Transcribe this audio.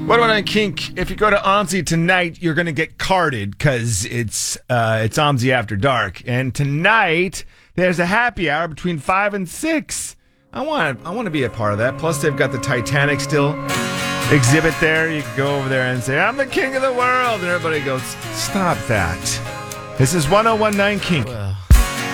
What about on Kink? If you go to OMSI tonight, you're going to get carded because it's OMSI After Dark. And tonight, there's a happy hour between 5 and 6. I want to be a part of that. Plus, they've got the Titanic still exhibit there. You can go over there and say, I'm the king of the world. And everybody goes, stop that. This is 1019 Kink. Well,